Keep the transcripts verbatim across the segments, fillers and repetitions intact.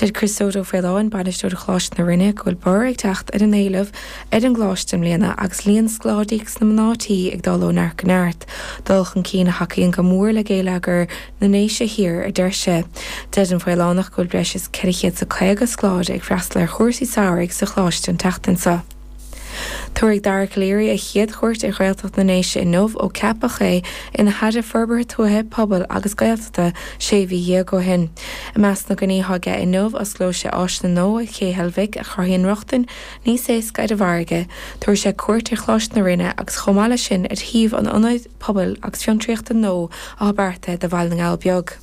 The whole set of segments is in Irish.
Did Christodó féáin banisteú de chláist na rinne goil bur ag techt ar an éileh ar an glástem léana agus líon sládaígus na mnátí ag dáló nar gnáirt. Dulchan cína hacaíon go mór le géile gur na néise hir a deirse. Dead an féilánach goil breis is ceirichéad sa chéag a sláid ag freastal ar chóirsaí saoraigh sa chláistin teachtansa. Tuaigh dar léirí a chiad chuirt ar ghailteach na néise in nómh ó ceapa ché ina hada ferbar tuathe pobl agus gailteachta sé bhí dhé go hin. I meas na gníthage in nómh as gló sé ás na nó a chéhelmhic a chorthaíonn rochtain níos éasca de bharge, tuair sé cuairt ar chláist na rinne agus chomála sin a thiomh an ionaid pobl agus fiontraíochta nó á barta de bhail na ngáil beag.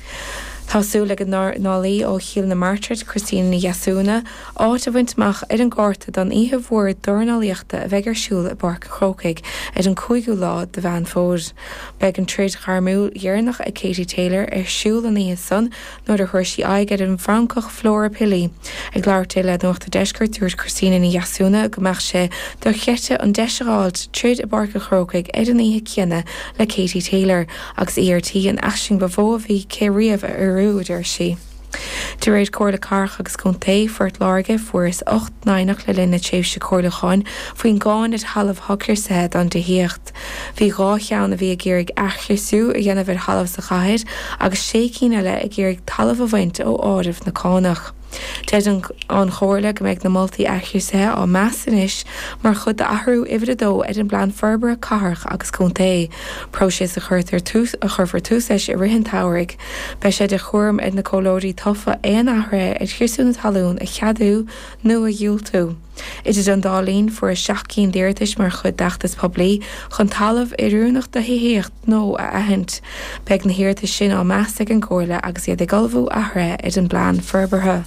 Tásúla go nálí ó chiil na Martrid Christine na Yasúna áit a bhaintach ar an gáirta don ihe bhór dornálíochta a bheith arsúil a barca chrócaig ar an cúigú lá de bhean fód. Beg an tríd charmú dhearnach a Katie Taylor ar siúil an ihe son nuair a chuir sí aig ar an Francach Flóra Pili. Ag leirte le nóachta deisgur dúirt Christine na Yasúna go meach sé do cheite an deiseáid tríd a barca chrócaig ar an ihe cianna le Katie Taylor agus E R T an eising bhó bhí cé riamh ar idir sí. De réid cóir le carch agus chun té fuirt láige fuair ocht náinach le linne téh se cóirlaáin faoin gáin it halamh hocair sa an de hiocht. Bhí gá cheanna bhí a ggéirigh eachlisú a dhéanamh ar halamh sa chaid agus sé cíine le a ggéirigh talamh a bhaint ó áirimh na cánach. Dead an chóirla go méid na moltaí eachlisé á measanis mar chud de ahrú ibredó ar an blan ferbar a carch agus chun té. Pro sé a chuirtar tús a churfar túsis i rihin táirigh, be sé de chóm ag na cólóirí tofa éon ahra ar chirsúna talún a cheadú nó a dúiltú. It is an dálín fuair seachcín déirtis mar chud deachtas poblí chun talamh i rúnach de hiíocht nó a ahint. Beg na hiirta sin á measa an cóirla agus iad ag galbhú ahra ar an blan ferbartha.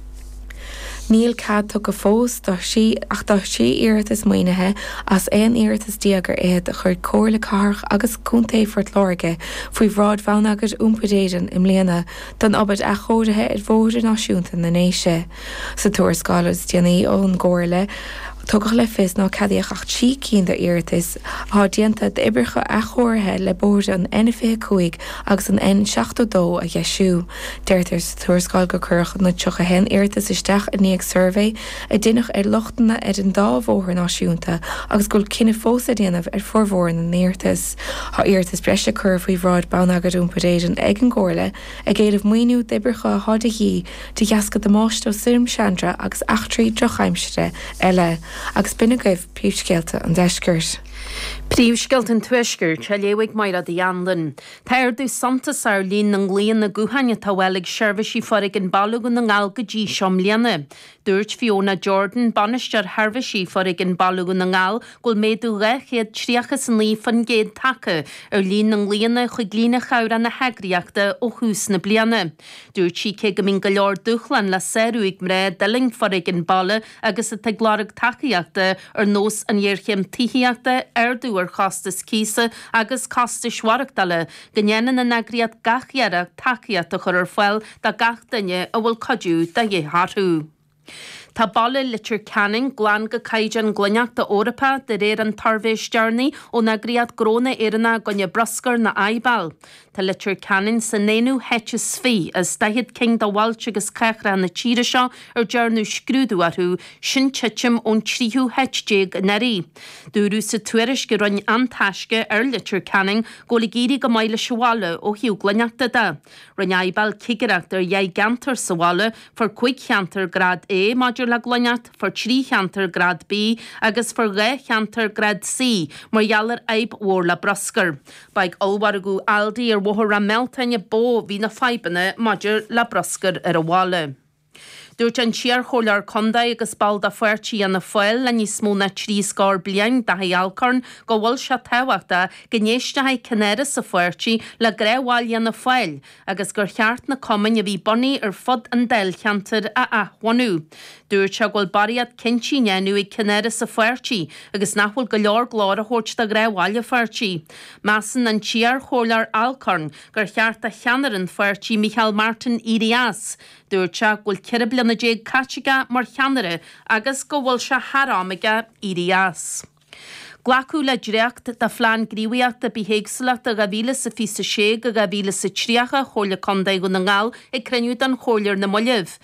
Níl cad tu go fós ach dá sí iiritas muoinethe as éon iiritas diagar iad a chuir cóir le carch agus cúntaí fuirt láige faoi bhrád bheanagad úmpadéidan im léana don obaid a chóirithe ar bhóidir náisiúnta na néise. Sa tuair scálas déanaí ón ggóirle tugach le fis ná cadíoch ach tí cín de iiritas á dianta de ibricha a chóirthe le bóir an N F chuig agus an N seachtó a dheisiú. Deirtar sa tuair scáil go curch na tucha hen iiritas isteach a níag survey a duineach ar lochtainna ar an dámhóthar náisiúnta agus gúil cinenne fósa déanamh ar formhór na néirtas. Tá iiritas breise chur faoi bhráid bánagad úmpadéidan ag an ggóirle a géadmh muoinú d'ibricha háda hí de dheasca do máistó sim seandra agus achtraí drochaimsire eile. Agus binne gaibh príomhscéalta an deisgirt. Príomhscéalt an tuisgur te léigh maira de Anlan. Táir dú Santa Sair líon na nglaíon na gúthaine táhfuil seirvisí forig an bailú na ngáil go dtí seom léana. Dúirt Fiona Jordan banistear harvisí forig an bailú na ngáil goil méadú le chéad tríachas an lí fan géad take ar líon na nglaíonna chu glína chabhra na heagriachta ó chús na bliana. Dúirt sí cé go mín go leor dúchlan le séúigh mré deling forig an baile agus a teagláirigh takeíachta ar nós an dhéirchéim tííachta ardú ar chastas císa agus casta shuarachtaile gnéanana na nagriad gachhearach takeíachta chur ar foiil da gach duine a bhfuil codú da dhéharthú. Tá balle litir canning glan go caijan glunneachta Orapa de réir an tarvéis dearnaí ó na griad gróna éanna gonne brascar na aibal. Tá litir canning sa néú heite sví as dahiad king da bhailte agus cechra na tíre seo ar dearnú scrúdú arthú sin titim ón tríú heitdéag narí. Dúrú sa tuairis go roinn antaisce ar litir canning gola géirí go maile seáile ó hiú glunneachta da. Ronn aibal cigareachtar dhé gantar sa bháile for chuig cheantar grad A maidir le glunneacht for trí cheantar grad B agus for ré cheantar grad C mar jalar aib mhór le brascar. Baig olwargu aldi ar bhóthar a meltainne bó hí na feibanna maidir le brascar ar a bháile. Dúirt an siar cholar condaid agus balda fuirtí an na foiil le níos mó na trí scár bliain da alcarn go bhfuil se tehaachta gnéistethe cinnéire sa fuirtí le gréháil an na foiil agus gur cheart na comin a bhí bunaí ar fod an déil cheantar a ahhaú. Dúirt se ghfuil bariad cintínéanú i cinnéire sa fuirtí agus nachhfuil go leor glár a thuirt de gréháil a fuirtí. Measan an siar cholar alcarn gur cheart a cheanar an fuirtí Michael Martin Irias. Dúirt se ghfuil ceiribli na dé caitiga mar cheanare agus go bhfuil se harámiga Irias. Glacu le dréacht da phlean gríomhaíochta bíhéagsalacht a gabhíle sa fí sa sé go gabhíle sa tríacha chóirla condaid go na ngáil ag cruniú don chóirlar na moileh.